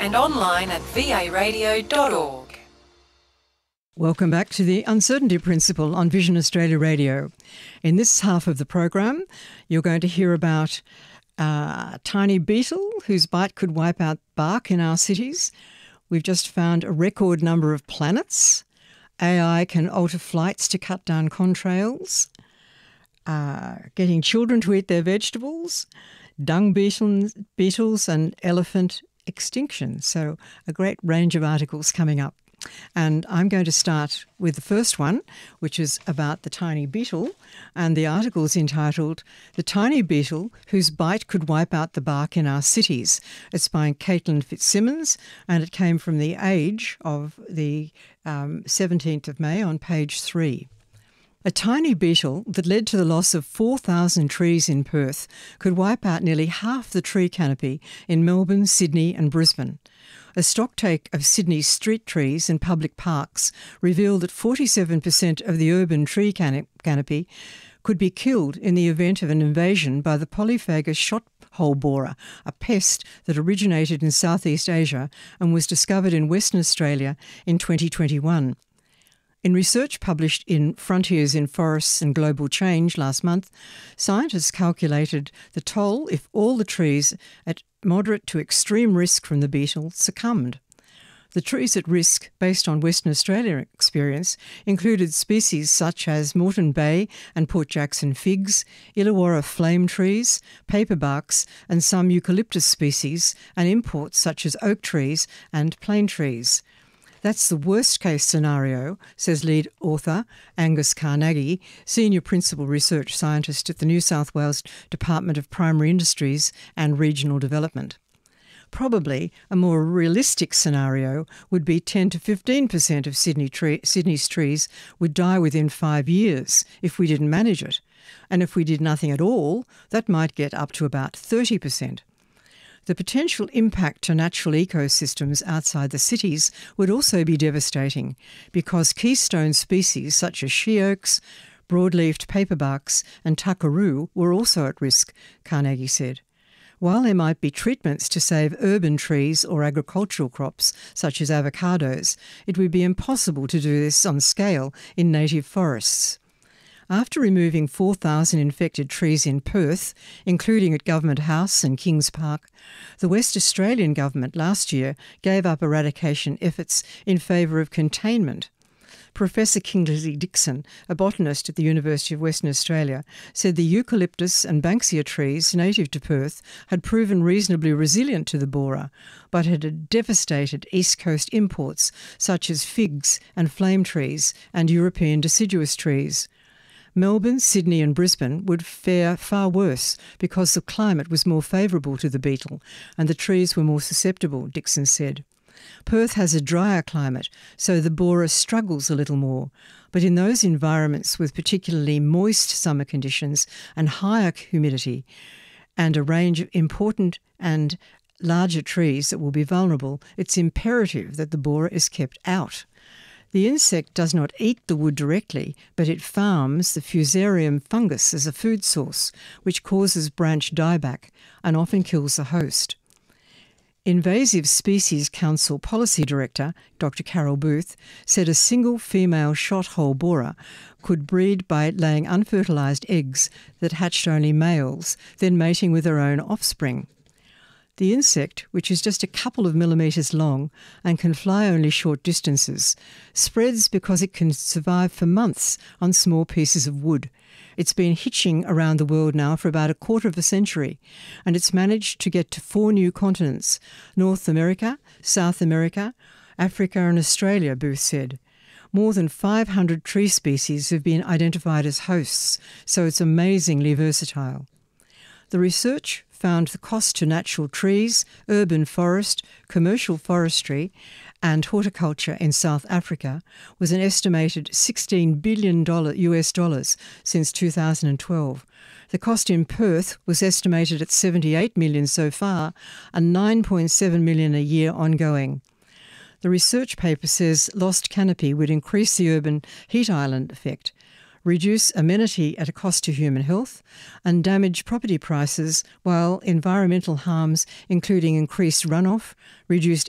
and online at varadio.org. Welcome back to the Uncertainty Principle on Vision Australia Radio. In this half of the program, you're going to hear about a tiny beetle whose bite could wipe out bark in our cities. We've just found a record number of planets. AI can alter flights to cut down contrails. Getting children to eat their vegetables. Dung beetles and elephant extinction. So a great range of articles coming up. And I'm going to start with the first one, which is about the tiny beetle. And the article is entitled, "The Tiny Beetle Whose Bite Could Wipe Out the Bark in Our Cities." It's by Caitlin Fitzsimmons, and it came from The Age of the 17th of May on page 3. A tiny beetle that led to the loss of 4,000 trees in Perth could wipe out nearly half the tree canopy in Melbourne, Sydney and Brisbane. A stocktake of Sydney's street trees and public parks revealed that 47% of the urban tree canopy could be killed in the event of an invasion by the polyphagous shot-hole borer, a pest that originated in Southeast Asia and was discovered in Western Australia in 2021. In research published in Frontiers in Forests and Global Change last month, scientists calculated the toll if all the trees at moderate to extreme risk from the beetle succumbed. The trees at risk, based on Western Australia experience, included species such as Moreton Bay and Port Jackson figs, Illawarra flame trees, paperbarks and some eucalyptus species, and imports such as oak trees and plane trees. That's the worst-case scenario, says lead author Angus Carnegie, Senior Principal Research Scientist at the New South Wales Department of Primary Industries and Regional Development. Probably a more realistic scenario would be 10 to 15% of Sydney's trees would die within 5 years if we didn't manage it. And if we did nothing at all, that might get up to about 30%. The potential impact to natural ecosystems outside the cities would also be devastating because keystone species such as she-oaks, broadleafed paperbarks and tuckaroo were also at risk, Carnegie said. While there might be treatments to save urban trees or agricultural crops such as avocados, it would be impossible to do this on scale in native forests. After removing 4,000 infected trees in Perth, including at Government House and Kings Park, the West Australian government last year gave up eradication efforts in favour of containment. Professor Kingsley Dixon, a botanist at the University of Western Australia, said the eucalyptus and banksia trees native to Perth had proven reasonably resilient to the borer, but had devastated East Coast imports such as figs and flame trees and European deciduous trees. Melbourne, Sydney and Brisbane would fare far worse because the climate was more favourable to the beetle and the trees were more susceptible, Dixon said. Perth has a drier climate, so the borer struggles a little more, but in those environments with particularly moist summer conditions and higher humidity and a range of important and larger trees that will be vulnerable, it's imperative that the borer is kept out. The insect does not eat the wood directly, but it farms the Fusarium fungus as a food source, which causes branch dieback and often kills the host. Invasive Species Council Policy Director, Dr. Carol Booth, said a single female shot-hole borer could breed by laying unfertilised eggs that hatched only males, then mating with their own offspring. The insect, which is just a couple of millimetres long and can fly only short distances, spreads because it can survive for months on small pieces of wood. It's been hitching around the world now for about a quarter of a century, and it's managed to get to 4 new continents: North America, South America, Africa and Australia, Booth said. More than 500 tree species have been identified as hosts, so it's amazingly versatile. The research found the cost to natural trees, urban forest, commercial forestry and horticulture in South Africa was an estimated $16 billion US dollars since 2012. The cost in Perth was estimated at $78 million so far and $9.7 million a year ongoing. The research paper says lost canopy would increase the urban heat island effect, reduce amenity at a cost to human health, and damage property prices, while environmental harms, including increased runoff, reduced